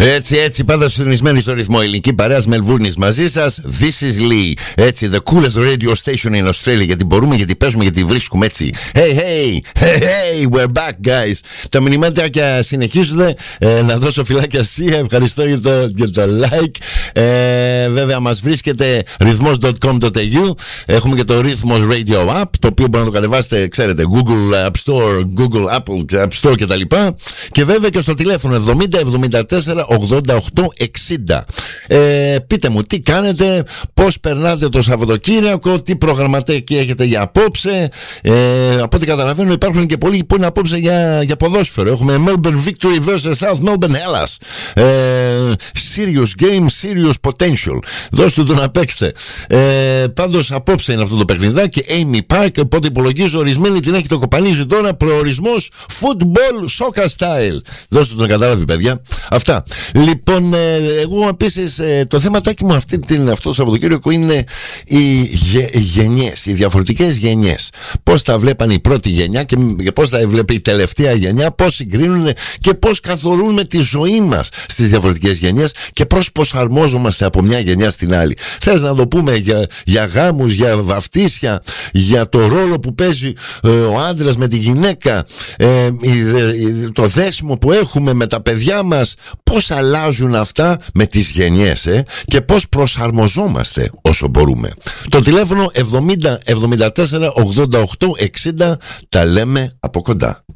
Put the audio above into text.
Έτσι, πάντα συντονισμένοι στο ρυθμό. Ελληνική παρέα Μελβούρνης μαζί σας. This is Lee. Έτσι, the coolest radio station in Australia. Γιατί μπορούμε, γιατί παίζουμε, γιατί βρίσκουμε έτσι. Hey, we're back, guys. Τα μηνυμάτια συνεχίζονται. Να δώσω φυλάκια Σία. Ευχαριστώ για το like. Βέβαια, μας βρίσκεται ρυθμός.com.au. Έχουμε και το Ρυθμός Radio App, το οποίο μπορείτε να το κατεβάσετε, ξέρετε, Google App Store, Google Apple App Store κτλ. Και βέβαια και στο τηλέφωνο 70 74 88 60. Πείτε μου τι κάνετε, πώς περνάτε το Σαββατοκύριακο, τι προγραμματάκι έχετε για απόψε. Από ό,τι καταλαβαίνω υπάρχουν και πολλοί που είναι απόψε για ποδόσφαιρο. Έχουμε Melbourne Victory vs South Melbourne Hellas. Serious game, serious potential. Δώστε το να παίξετε. Πάντως απόψε είναι αυτό το παιχνιδάκι. Amy Park, οπότε υπολογίζω ορισμένη την έχετε κοπανίσει τώρα. Προορισμός football soccer style. Δώστε το να καταλάβει, παιδιά. Αυτά. Λοιπόν, εγώ επίσης το θέματάκι μου αυτό το Σαββατοκύριακο είναι οι γενιές, οι διαφορετικές γενιές. Πώς τα βλέπανε η πρώτη γενιά και πώς τα βλέπει η τελευταία γενιά, πώς συγκρίνουν και πώς καθορίζουμε τη ζωή μας στις διαφορετικές γενιές και πώς προσαρμόζομαστε από μια γενιά στην άλλη. Θες να το πούμε για γάμους, για βαφτίσια, για το ρόλο που παίζει ο άντρας με τη γυναίκα, το δέσιμο που έχουμε με τα παιδιά μας, πώς αλλάζουν αυτά με τις γενιές και πώς προσαρμοζόμαστε όσο μπορούμε. Το τηλέφωνο 70 74 88 60. Τα λέμε από κοντά.